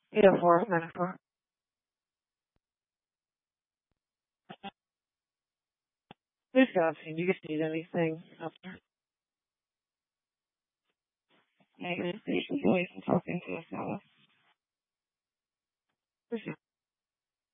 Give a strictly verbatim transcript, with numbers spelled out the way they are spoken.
Yeah, four, nine, four. Please God, do you need anything after? Maybe, please, talking to us.